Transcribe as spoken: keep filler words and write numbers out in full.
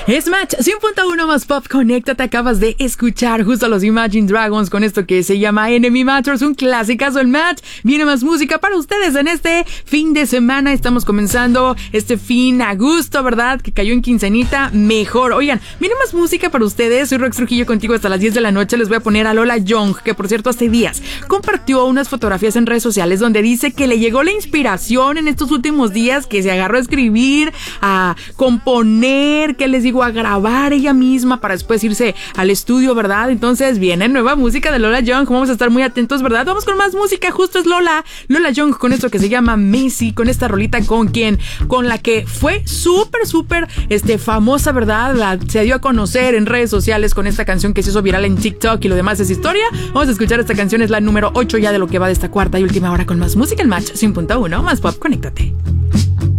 Es Match cien punto uno más Pop. Conéctate, acabas de escuchar justo a los Imagine Dragons con esto que se llama Enemy Matters, un clásicazo en Match. Viene más música para ustedes en este fin de semana. Estamos comenzando este fin a gusto, ¿verdad? Que cayó en quincenita, mejor. Oigan, viene más música para ustedes. Soy Rox Trujillo contigo hasta las diez de la noche. Les voy a poner a Lola Young, que por cierto hace días compartió unas fotografías en redes sociales donde dice que le llegó la inspiración en estos últimos días, que se agarró a escribir, a componer, que les digo, a grabar ella misma para después irse al estudio, ¿verdad? Entonces viene nueva música de Lola Young, vamos a estar muy atentos, ¿verdad? Vamos con más música, justo es Lola, Lola Young con esto que se llama Messi, con esta rolita con quien, con la que fue súper, súper este, famosa, ¿verdad? La, se dio a conocer en redes sociales con esta canción que se hizo viral en TikTok y lo demás es historia. Vamos a escuchar esta canción, es la número ocho ya de lo que va de esta cuarta y última hora con más música en Match cien punto uno, más Pop, conéctate.